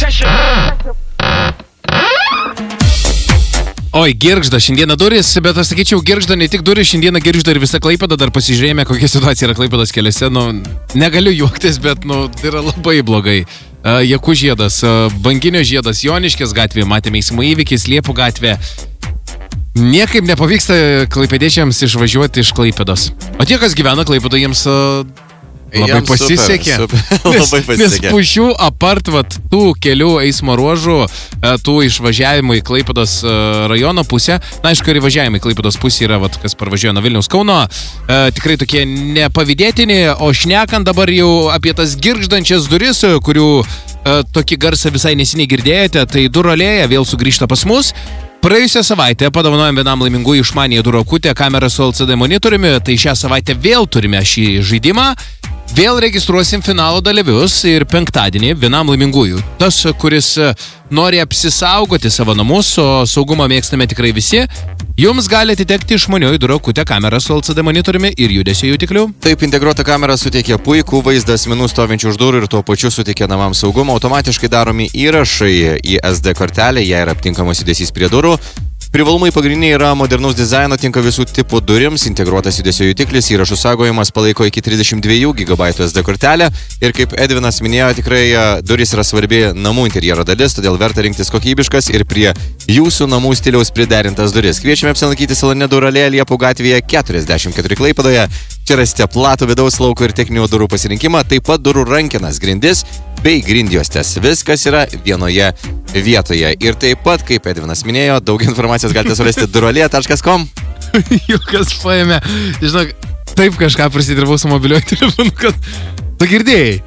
Oi, Girgžda, šiandieną duris, bet aš sakyčiau, Girgžda ne tik duris, šiandieną Girgžda ir visa Klaipėda, dar pasižiūrėjome, kokia situacija yra Klaipėdos keliuose, negaliu juoktis, bet, tai yra labai blogai. Jakų žiedas, Banginio žiedas, Joniškės gatvė, matėme eismo įvykis, Liepų gatvė. Niekaip nepavyksta klaipėdiečiams išvažiuoti iš Klaipėdos. O tie, kas gyvena Klaipėdoje, jiems labai pasisekė. Nes pušių apart tų kelių eismo ruožų, tų išvažiavimų į Klaipėdos rajono pusę, aišku, ir įvažiavimai į Klaipėdos pusę yra, kas parvažiuoja nuo Vilniaus Kauno, tikrai tokie nepavydėtini, o šnekant dabar jau apie tas girgždančias duris, kurių tokį garsą visai nesiniai girdėjote, tai durų alėja vėl sugrįžta pas mus. Praėjusią savaitę padovanojom vienam laimingųjų išmanėje durų akutę kamerą su LCD monitoriumi, tai šią savaitę vėl turime šį žaidimą. Vėl registruosim finalo dalyvius ir penktadienį vienam laimingųjų. Tas, kuris nori apsisaugoti savo namus, o saugumą mėgstame tikrai visi, jums gali atitekti išmanioji durų akutė kamera su LCD monitoriumi ir judesio jutikliu. Taip, integruota kamera suteikia puikų vaizdą asmenų stovinčių už durų ir tuo pačiu suteikia namams saugumą. Automatiškai daromi įrašai į SD kortelę, jei yra aptinkamas judesys prie durų. Privalumai pagrindiniai yra modernaus dizaino, tinka visų tipų durims, integruotas judesio jutiklis, įrašų saugojimas palaiko iki 32 GB SD kortelę ir kaip Edvinas minėjo, tikrai durys yra svarbi namų interjero dalis, todėl verta rinktis kokybiškas ir prie jūsų namų stiliaus priderintas duris. Kviečiame apsilankyti salone Durų alėja Liepų gatvėje 44 Klaipėdoje. Čia rasite platų vidaus lauko ir techninių durų pasirinkimą, taip pat durų rankenas, grindis bei grindjuostes. Viskas yra vienoje vietoje. Ir taip pat, kaip Edvinas minėjo, daug informacijos galite surasti duralėja.com. Jukas paėmė, žinok, taip kažką prisidirbau su mobiliuoju telefonu, kad tu girdėjai.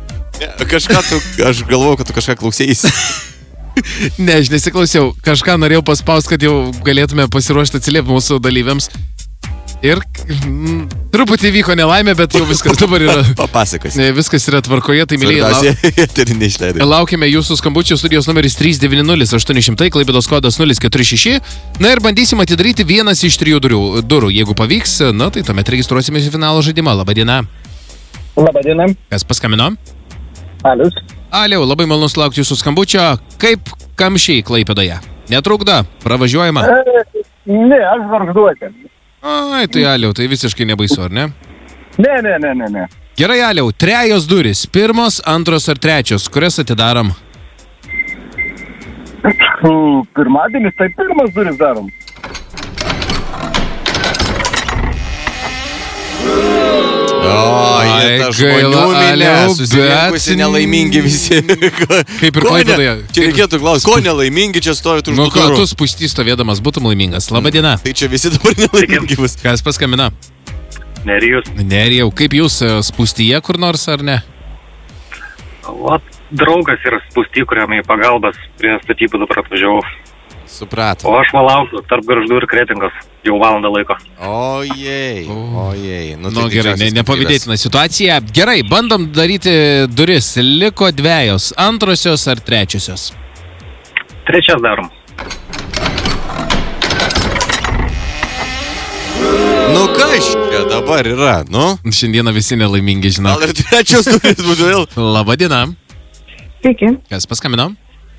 Aš galvojau, kad tu kažką klausėjai. Ne, aš nesiklausiau. Kažką norėjau paspausti, kad jau galėtume pasiruošti atsiliepti mūsų dalyviams. Ir truputį vyko nelaimė, bet jau viskas dabar yra. Papasakos. Viskas yra tvarkoje, tai mylėjai. Laukime jūsų skambučių, studijos numeris 390-800, Klaipėdos kodas 046. Na ir bandysim atidaryti vienas iš 3 durų. Jeigu pavyks, tai tuomet registruosime į finalo žaidimą. Labadiena. Labadiena. Kas paskambino? Alius. Aliau, labai malonu laukti jūsų skambučio. Kaip kamščiai Klaipėdoje? Netrukdo? Pravažiuojama? Ne, aš vargduoti. Ai, tai Aliau, tai visiškai nebaisu, ar ne? Ne. Gerai, Aliau, 3 durys. 1, 2 ar 3. Kurias atidarom? Pirmadienis, tai 1 duris darom. Ta žmonių minė, susirinkusi nelaimingi visi. Kaip ir Klaipėdoje. Čia reikėtų klausyti, ko nelaimingi čia stovit už durų? Ką tu spūsty stovėdamas būtum laimingas? Labadiena. Tai čia visi dabar nelaimingi bus. Kas paskambina? Nerijau, kaip jūs spūstyje kur nors ar ne? Draugas yra spūsty, kuriam į pagalbas prie statybų dabar atvažiavau. Suprato. O aš valausiu tarp Gargždų ir Kretingos jau valandą laiko. Ojei. Gerai, nepavydėtina situacija. Gerai, bandom daryti duris. Liko 2, 2 ar 3? 3 darom. Kas čia dabar yra, Šiandieną visi nelaimingi, žinau. Gal ir 3 duris būtų vėl? Labadiena. Sveiki. Kas paskambino?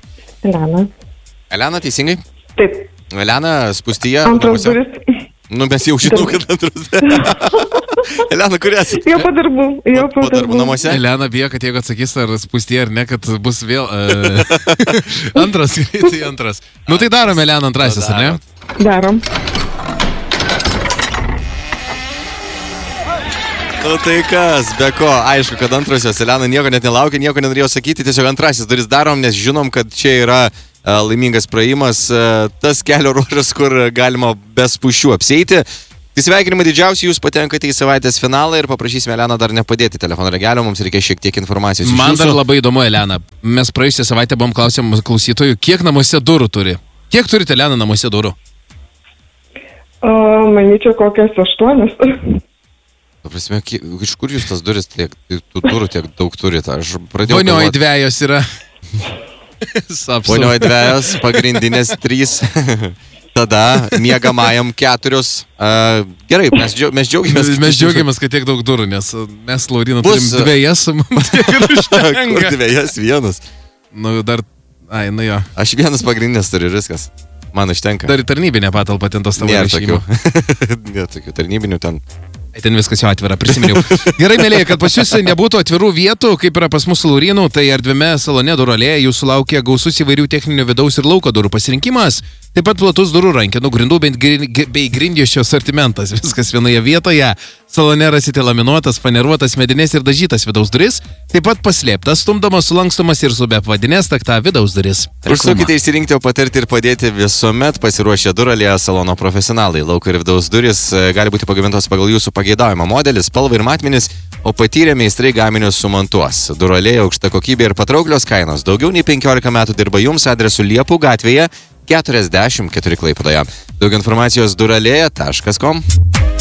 Elena, teisingai? Taip. Elena, spūstyje. 2 duris. Mes jau žinau, kad 2. Elena, kur esi? Jau po darbų namuose. Elena bijo, kad jeigu atsakys, ar spūstyje ar ne, kad bus vėl 2, tai 2. Tai darom, Elena, 2, ar ne? Darom. Tai kas, be ko, aišku, kad 2, Elena nieko net nelaukia, nieko nenorėjo sakyti, tiesiog 2 duris darom, nes žinom, kad čia yra laimingas praėjimas, tas kelio ruožas, kur galima be spūsčių apsieiti. Tai sveikinimai didžiausi, jūs patenkate į savaitės finalą ir paprašysime Eleną dar nepadėti telefono ragelio, mums reikia šiek tiek informacijos. Man dar labai įdomu, Elena, mes praėjusią savaitę buvom klausėm klausytojų, kiek namuose durų turi? Kiek turite, Elena, namuose durų? Manyčiau, kokias 8. Prasme, iš kur jūs tas duris tiek durų tiek daug turite? Aš pradėjau Ponioj 2 yra. Ponioj 2, pagrindinės 3. Tada miegamajam 4. Gerai, mes džiaugiamės. Mes džiaugiamės, kad tiek daug durų, nes mes, Laurina, turim 2, mums tiek ir užtenka. Kur 2, 1? Dar Ai, nu jo. Aš vienas pagrindinės turiu viskas. Man užtenka. Dar į tarnybinę patalpą ten tos tavo Nėra išėjimo. tokių. Nėra tokių tarnybinių ten. Ten viskas jau atvira, prisiminiau. Gerai, mėlyje, kad pas jūs nebūtų atvirų vietų, kaip yra pas mūsų Laurynų, tai erdvime salone durų alėje jūsų laukia gausus įvairių techninių vidaus ir lauko durų pasirinkimas, taip pat platus durų rankenų, grindų bei grindjuosčio asortimentas. Viskas vienoje vietoje. Salone rasite laminuotas, faneruotas, medinės ir dažytas vidaus duris, taip pat paslėptas, stumdomas, sulankstomas ir su be apvadinės takta vidaus duris. Užsukite išsirinkti, o patirti ir padėti visuomet pasiruošę duralėje salono profesionalai. Lauko ir vidaus duris gali būti pagamintos pagal jūsų pageidavimą modelį, spalvą ir matmenis, o patyrę meistrai gaminius sumontuos. Duralėje aukšta kokybė ir patrauklios kainos. Daugiau nei 15 metų dirba jums adresu Liepų gatvėje 44 Klaipėdoje. Daug informacijos duralėje.com.